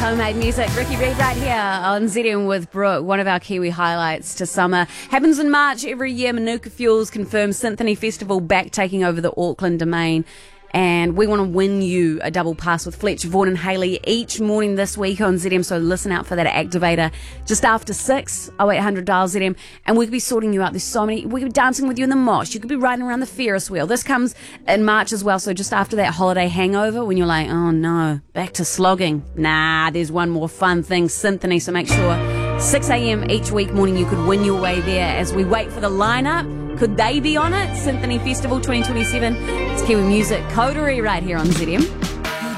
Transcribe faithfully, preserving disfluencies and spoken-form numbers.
Homemade music. Ricky Reed right here on Z M with Brooke. One of our Kiwi highlights to summer. Happens in March every year. Manuka Fuels confirms Symphony Festival back taking over the Auckland Domain. And we want to win you a double pass with Fletcher, Vaughan and Haley each morning this week on Z M. So listen out for that activator just after six, oh eight hundred dial Z M. And we could be sorting you out. There's so many. We could be dancing with you in the mosh. You could be riding around the Ferris wheel. This comes in March as well. So just after that holiday hangover when you're like, oh no, back to slogging. Nah, there's one more fun thing, Symphony. So make sure six a.m. each week morning you could win your way there as we wait for the lineup. Could they be on it? Symphony Festival twenty twenty-seven. It's Kiwi Music Coterie right here on Z M.